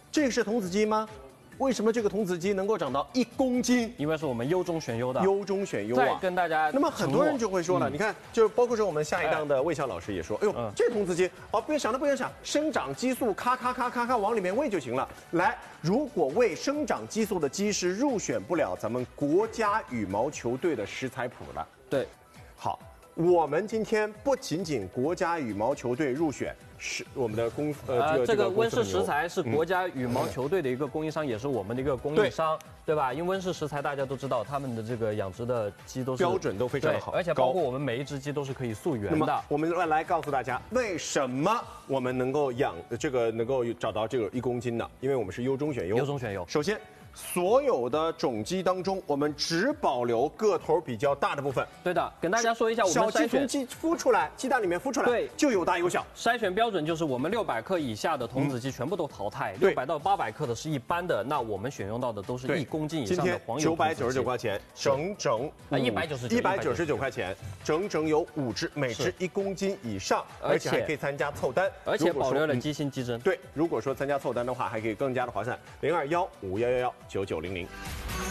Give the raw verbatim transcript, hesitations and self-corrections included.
这个是童子鸡吗？为什么这个童子鸡能够长到一公斤？ 因为是我们优中选优的， 优中选优再啊！ 跟大家， 那么很多人就会说了， 嗯、 你看，就包括说我们下一档的魏晓老师也说，哎呦， 嗯、 这童子鸡哦，不用想都不用想，生长激素咔咔咔咔咔往里面喂就行了。来，如果喂生长激素的鸡是入选不了咱们国家羽毛球队的食材谱了。 对， 好。我们今天不仅仅国家羽毛球队入选，是我们的公呃这个这个温氏食材是嗯国家羽毛球队的一个供应商，也是我们的一个供应商，对吧？因为温氏食材大家都知道，他们的这个养殖的鸡都是标准都非常的好， 而且包括我们每一只鸡都是可以溯源的。 我们来来告诉大家，为什么我们能够养这个能够找到这个一公斤呢？因为我们是优中选优， 优中选优。 首先。所有的种鸡当中，我们只保留个头比较大的部分。 对的，跟大家说一下，我们小鸡从鸡孵出来，鸡蛋里面孵出来， 对， 就有大有小。 筛选标准就是我们六百克以下的童子鸡全部都淘汰，六百到八百克的是一般的，那我们选用到的都是一公斤以上的黄油。 九百九十九块钱，整整啊一百九十九， 一百九十九块钱，整整有五只，每只一公斤以上，而且还可以参加凑单， 而且保留了鸡心鸡胗。 对，如果说参加凑单的话，还可以更加的划算。零二幺五幺幺幺九九零零。